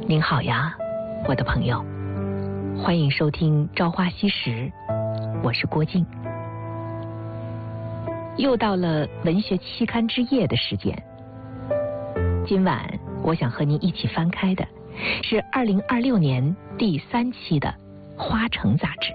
您好呀，我的朋友，欢迎收听《朝花夕拾》，我是郭靖。又到了文学期刊之夜的时间，今晚我想和您一起翻开的是2026年第3期的《花城》杂志。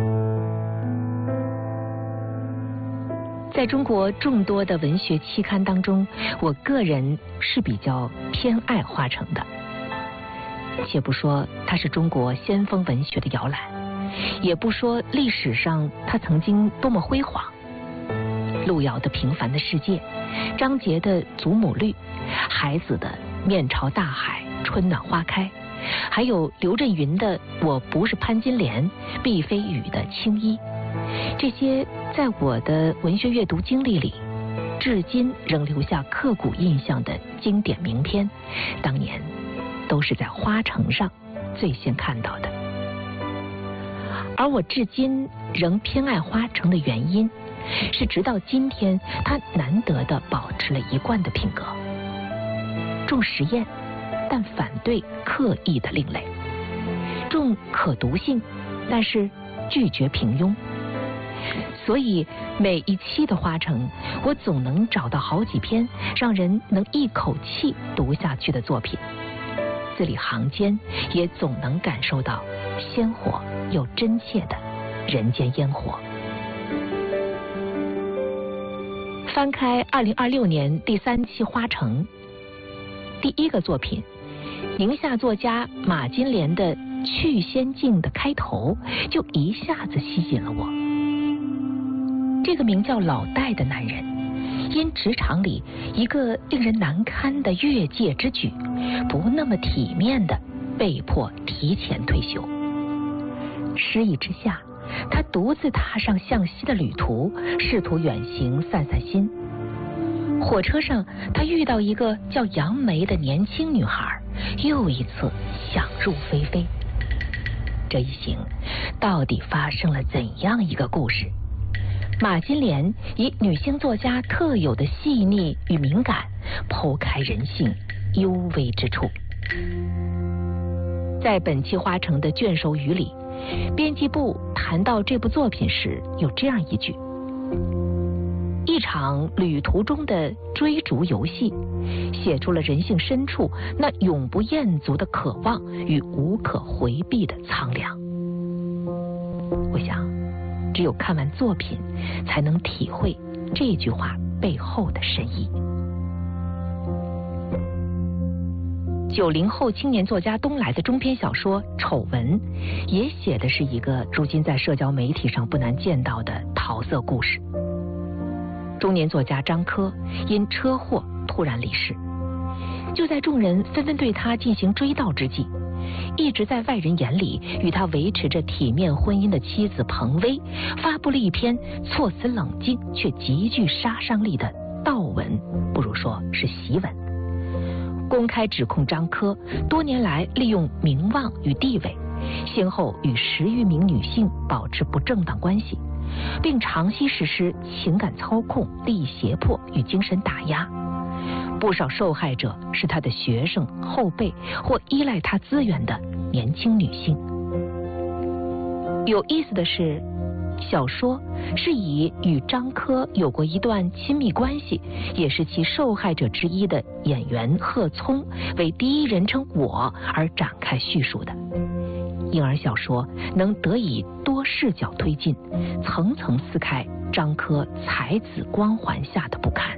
在中国众多的文学期刊当中，我个人是比较偏爱《花城》的。且不说它是中国先锋文学的摇篮，也不说历史上它曾经多么辉煌。路遥的《平凡的世界》，张杰的《祖母绿》，海子的《面朝大海，春暖花开》，还有刘震云的《我不是潘金莲，毕飞宇的青衣》，这些在我的文学阅读经历里，至今仍留下刻骨印象的经典名篇，当年都是在《花城》上最先看到的。而我至今仍偏爱《花城》的原因，是直到今天它难得地保持了一贯的品格，重实验，但反对刻意的另类；重可读性，但是拒绝平庸。所以每一期的《花城》，我总能找到好几篇让人能一口气读下去的作品，字里行间也总能感受到鲜活又真切的人间烟火。翻开2026年第3期《花城》，第一个作品，宁夏作家马金莲的《去仙境》的开头就一下子吸引了我。这个名叫老戴的男人，因职场里一个令人难堪的越界之举，不那么体面的被迫提前退休。失意之下，他独自踏上向西的旅途，试图远行散散心。火车上，他遇到一个叫杨梅的年轻女孩，又一次想入非非。这一行到底发生了怎样一个故事？马金莲以女性作家特有的细腻与敏感，剖开人性幽微之处。在本期《花城》的卷首语里，编辑部谈到这部作品时有这样一句：一场旅途中的追逐游戏，写出了人性深处那永不厌足的渴望与无可回避的苍凉。我想只有看完作品，才能体会这句话背后的深意。90后青年作家东来的中篇小说《丑闻》，也写的是一个如今在社交媒体上不难见到的桃色故事。中年作家张珂因车祸突然离世，就在众人纷纷对他进行追悼之际，一直在外人眼里与他维持着体面婚姻的妻子彭薇，发布了一篇措辞冷静却极具杀伤力的悼文，不如说是檄文，公开指控张珂多年来利用名望与地位，先后与10余名女性保持不正当关系，并长期实施情感操控、利益胁迫与精神打压。不少受害者是他的学生、后辈或依赖他资源的年轻女性。有意思的是，小说是以与张珂有过一段亲密关系，也是其受害者之一的演员贺聪为第一人称我而展开叙述的，因而小说能得以多视角推进，层层撕开张珂才子光环下的不堪。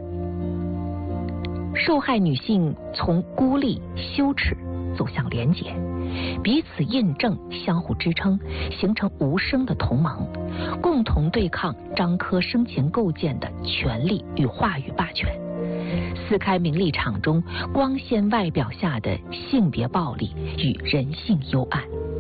受害女性从孤立、羞耻走向连结，彼此印证、相互支撑，形成无声的同盟，共同对抗张珂生前构建的权力与话语霸权，撕开名利场中光鲜外表下的性别暴力与人性幽暗。